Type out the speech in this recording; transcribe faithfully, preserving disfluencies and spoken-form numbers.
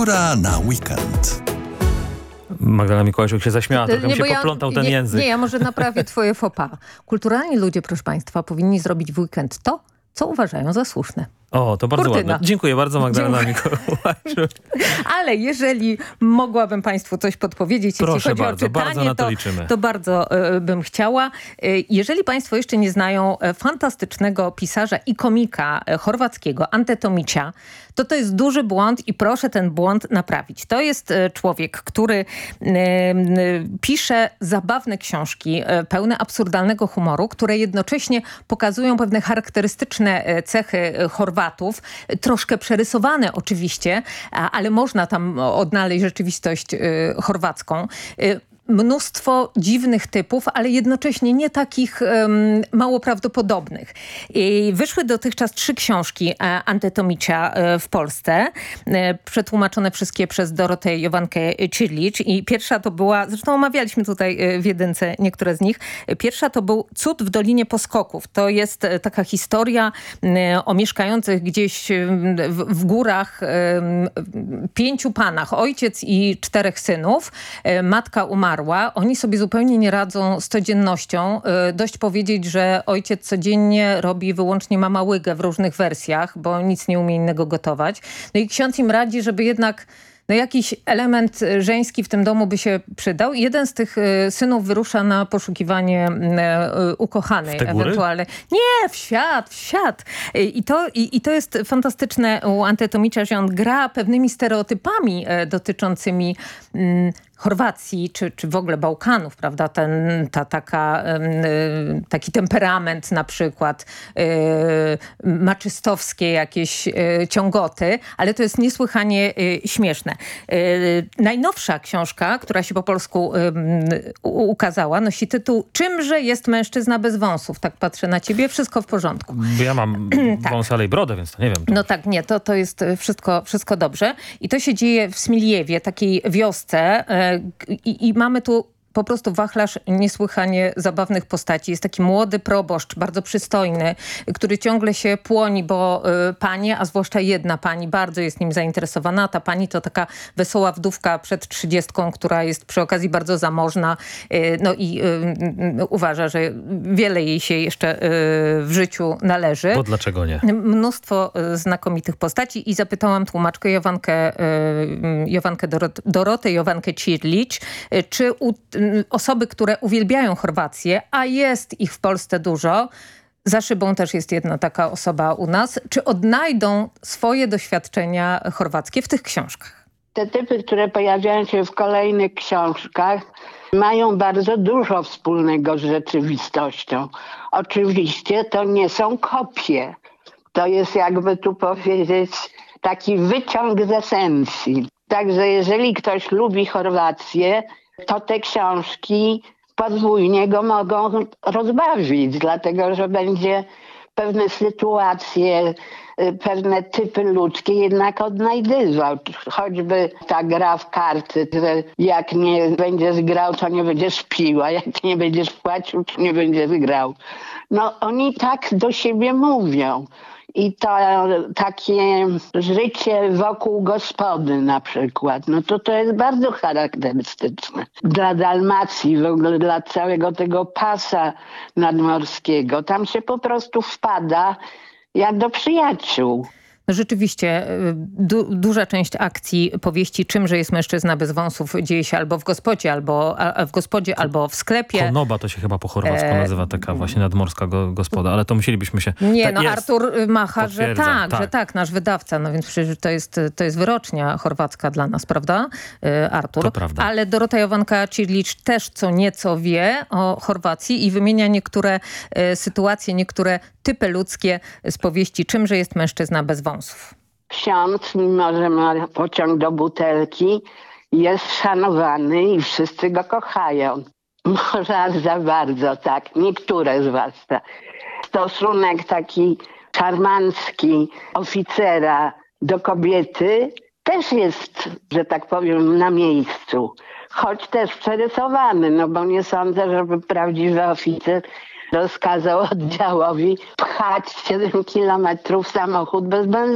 Pora na weekend. Magdalena Mikołajczuk się zaśmiała, trochę mi się ja, poplątał ten nie, język. Nie, ja może naprawię twoje faux pas. Kulturalni ludzie, proszę państwa, powinni zrobić w weekend to, co uważają za słuszne. O, to bardzo Kurtyna. ładne. Dziękuję bardzo, Magdalena Mikołajczuk. Ale jeżeli mogłabym państwu coś podpowiedzieć, Proszę jeśli chodzi bardzo, o czytanie, bardzo na to to, liczymy. to bardzo y, bym chciała. Y, jeżeli państwo jeszcze nie znają y, fantastycznego pisarza i komika y, chorwackiego, Ante Tomića, to to jest duży błąd i proszę ten błąd naprawić. To jest y, człowiek, który y, y, pisze zabawne książki y, pełne absurdalnego humoru, które jednocześnie pokazują pewne charakterystyczne y, cechy y, Chorwatów, troszkę przerysowane oczywiście, a, ale można tam odnaleźć rzeczywistość y, chorwacką. Y, Mnóstwo dziwnych typów, ale jednocześnie nie takich um, mało prawdopodobnych. I wyszły dotychczas trzy książki e, Ante Tomića e, w Polsce, e, przetłumaczone wszystkie przez Dorotę Jovankę Čirlić. I pierwsza to była, zresztą omawialiśmy tutaj e, w jedynce niektóre z nich, pierwsza to był Cud w Dolinie Poskoków. To jest e, taka historia e, o mieszkających gdzieś e, w, w górach e, pięciu panach. Ojciec i czterech synów. E, matka umarła. Oni sobie zupełnie nie radzą z codziennością. Dość powiedzieć, że ojciec codziennie robi wyłącznie mamałygę w różnych wersjach, bo nic nie umie innego gotować. No i ksiądz im radzi, żeby jednak no jakiś element żeński w tym domu by się przydał. Jeden z tych synów wyrusza na poszukiwanie ukochanej. W te góry? Ewentualnie. Nie, w świat, w świat. I to, i, i to jest fantastyczne u Ante Tomića, że on gra pewnymi stereotypami dotyczącymi mm, Chorwacji, czy, czy w ogóle Bałkanów, prawda, ten, ta, taka, y, taki temperament na przykład, y, maczystowskie jakieś y, ciągoty, ale to jest niesłychanie y, śmieszne. Y, najnowsza książka, która się po polsku y, u, ukazała, nosi tytuł Czymże jest mężczyzna bez wąsów? Tak patrzę na ciebie, wszystko w porządku. Bo ja mam Tak. wąs, ale i brodę, więc to nie wiem. To... No tak, nie, to, to jest wszystko, wszystko dobrze. I to się dzieje w Smiljewie, takiej wiosce, I, i mamy tu po prostu wachlarz niesłychanie zabawnych postaci. Jest taki młody proboszcz, bardzo przystojny, który ciągle się płoni, bo y, panie, a zwłaszcza jedna pani, bardzo jest nim zainteresowana. Ta pani to taka wesoła wdówka przed trzydziestką, która jest przy okazji bardzo zamożna, y, no i y, y, uważa, że wiele jej się jeszcze y, w życiu należy. Bo dlaczego nie? Mnóstwo y, znakomitych postaci i zapytałam tłumaczkę Jovankę, y, Jovankę Dorot, Dorotę Jovankę Čirlić, y, czy u osoby, które uwielbiają Chorwację, a jest ich w Polsce dużo, za szybą też jest jedna taka osoba u nas, czy odnajdą swoje doświadczenia chorwackie w tych książkach? Te typy, które pojawiają się w kolejnych książkach, mają bardzo dużo wspólnego z rzeczywistością. Oczywiście to nie są kopie. To jest, jakby tu powiedzieć, taki wyciąg z esencji. Także jeżeli ktoś lubi Chorwację, to te książki podwójnie go mogą rozbawić, dlatego że będzie pewne sytuacje, pewne typy ludzkie jednak odnajdywał. Choćby ta gra w karty, że jak nie będziesz grał, to nie będziesz pił, a jak nie będziesz płacił, to nie będziesz grał. No oni tak do siebie mówią. I to takie życie wokół gospody na przykład, no to to jest bardzo charakterystyczne. Dla Dalmacji, w ogóle dla całego tego pasa nadmorskiego. Tam się po prostu wpada jak do przyjaciół. No rzeczywiście du duża część akcji powieści Czymże jest mężczyzna bez wąsów dzieje się albo w gospodzie, albo a, w gospodzie, albo w sklepie. Konoba to się chyba po chorwacku e... nazywa, taka właśnie nadmorska go, gospoda, ale to musielibyśmy się... Nie, tak no jest. Artur Macha, że tak, tak, że tak, nasz wydawca, no więc przecież to jest, to jest wyrocznia chorwacka dla nas, prawda, Artur? To prawda. Ale Dorota Jovanka Čirlić też co nieco wie o Chorwacji i wymienia niektóre e, sytuacje, niektóre typy ludzkie z powieści Czymże jest mężczyzna bez wąsów. Ksiądz, mimo że ma pociąg do butelki, jest szanowany i wszyscy go kochają. Może aż za bardzo, tak, niektóre zwłaszcza. Stosunek taki szarmancki oficera do kobiety też jest, że tak powiem, na miejscu. Choć też przerysowany, no bo nie sądzę, żeby prawdziwy oficer rozkazał oddziałowi pchać siedem kilometrów samochód bez benzyny.